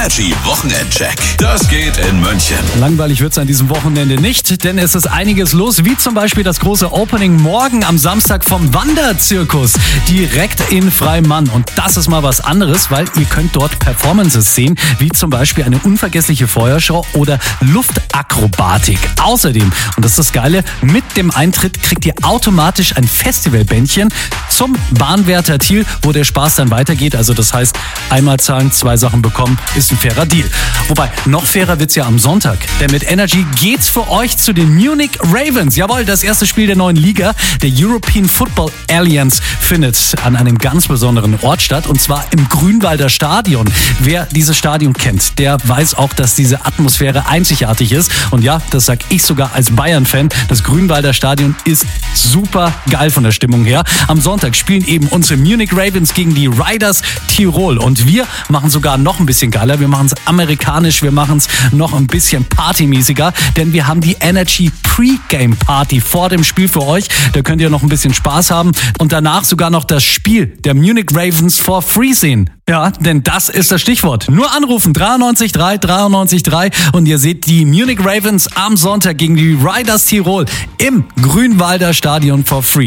Energy Wochenendcheck. Das geht in München. Langweilig wird's an diesem Wochenende nicht, denn es ist einiges los, wie zum Beispiel das große Opening morgen am Samstag vom Wanderzirkus, direkt in Freimann. Und das ist mal was anderes, weil ihr könnt dort Performances sehen, wie zum Beispiel eine unvergessliche Feuershow oder Luftakrobatik. Außerdem, und das ist das Geile, mit dem Eintritt kriegt ihr automatisch ein Festivalbändchen zum Bahnwärter Thiel, wo der Spaß dann weitergeht. Also das heißt, einmal zahlen, 2 Sachen bekommen, ist ein fairer Deal. Wobei, noch fairer wird's ja am Sonntag. Denn mit Energy geht's für euch zu den Munich Ravens. Jawohl, das erste Spiel der neuen Liga, der European Football Alliance, findet an einem ganz besonderen Ort statt. Und zwar im Grünwalder Stadion. Wer dieses Stadion kennt, der weiß auch, dass diese Atmosphäre einzigartig ist. Und ja, das sag ich sogar als Bayern-Fan. Das Grünwalder Stadion ist super geil von der Stimmung her. Am Sonntag spielen eben unsere Munich Ravens gegen die Riders Tirol. Und wir machen sogar noch ein bisschen geiler. Wir machen es amerikanisch, wir machen es noch ein bisschen partymäßiger, denn wir haben die Energy Pre-Game Party vor dem Spiel für euch. Da könnt ihr noch ein bisschen Spaß haben und danach sogar noch das Spiel der Munich Ravens for free sehen. Ja, denn das ist das Stichwort. Nur anrufen, 93 und ihr seht die Munich Ravens am Sonntag gegen die Riders Tirol im Grünwalder Stadion for free.